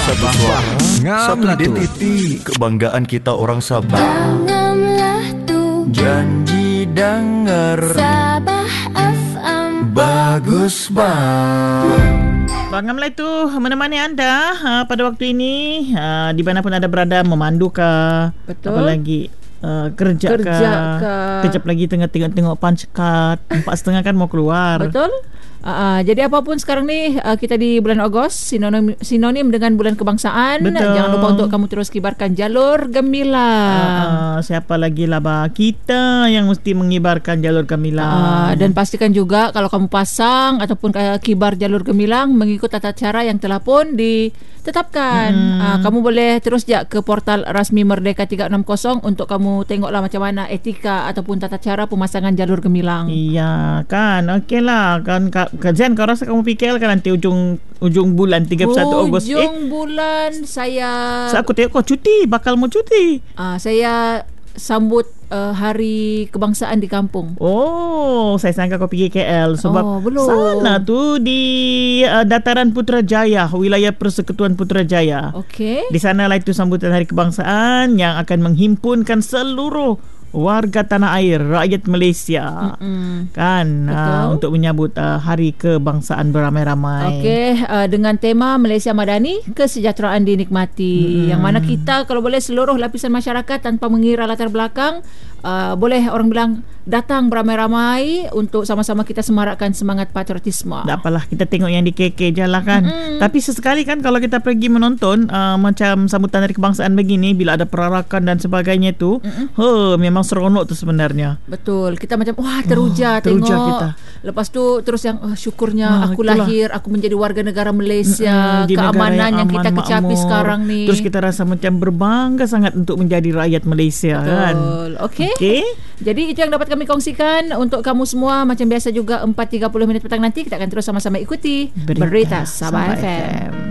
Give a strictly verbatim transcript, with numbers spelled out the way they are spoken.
Satu suara, satu identiti, kebanggaan kita orang Sabah. Tangamlah tu Janji dengar Sabah F M. bagus bang. Bangamlah itu menemani anda ha, pada waktu ini ha, di mana pun anda berada, memandu kah, Betul. apalagi uh, kerja, Kerja kah, kah. kejap lagi tengah tengok-tengok punch card empat setengah kan mau keluar. Betul. Uh, jadi apapun sekarang ni uh, kita di bulan Ogos, sinonim, sinonim dengan bulan kebangsaan. Betul. Jangan lupa untuk kamu terus kibarkan jalur gemilang. Uh, siapa lagi lah bah? Kita yang mesti mengibarkan jalur gemilang. Uh, dan pastikan juga kalau kamu pasang ataupun uh, kibar jalur gemilang mengikut tata cara yang telah pun ditetapkan. Hmm. Uh, kamu boleh terus je ke portal rasmi Merdeka tiga enam kosong untuk kamu tengoklah macam mana etika ataupun tata cara pemasangan jalur gemilang. Iya kan, okey lah kan. Zen, kau rasa kamu P K L kan nanti ujung ujung bulan tiga puluh satu Ogos eh? Ujung bulan saya So, aku tengok kau cuti, bakal mau cuti. uh, saya sambut uh, hari kebangsaan di kampung. Oh, saya sangka kau pergi K L sebab Oh, belum. sana tu di uh, dataran Putrajaya, wilayah Persekutuan Putrajaya. Okey. Di sana lah itu sambutan Hari Kebangsaan yang akan menghimpunkan seluruh warga tanah air, rakyat Malaysia. Mm-mm. Kan uh, untuk menyambut uh, Hari Kebangsaan beramai-ramai. Okey, uh, dengan tema Malaysia Madani, kesejahteraan dinikmati. Hmm. Yang mana kita kalau boleh seluruh lapisan masyarakat tanpa mengira latar belakang, uh, boleh orang bilang datang beramai-ramai untuk sama-sama kita semarakkan semangat patriotisme. Tak apalah, kita tengok yang di K K je lah kan. Mm-hmm. Tapi sesekali kan kalau kita pergi menonton uh, macam sambutan Hari Kebangsaan begini, bila ada perarakan dan sebagainya tu, mm-hmm. huh, memang seronok tu sebenarnya. Betul. Kita macam wah teruja oh, tengok. Teruja kita. Lepas tu terus yang oh, syukurnya ah, aku itulah. lahir, aku menjadi warga negara Malaysia, mm-hmm, keamanan yang, yang aman, kita kecapi makmur. sekarang ni. Terus kita rasa macam berbangga sangat untuk menjadi rakyat Malaysia. Betul. Kan. Okey. Okay. Jadi itu yang dapat kami kongsikan untuk kamu semua. Macam biasa juga empat tiga puluh minit petang nanti kita akan terus sama-sama ikuti Berita, Berita Sabah, Sabah F M. F M.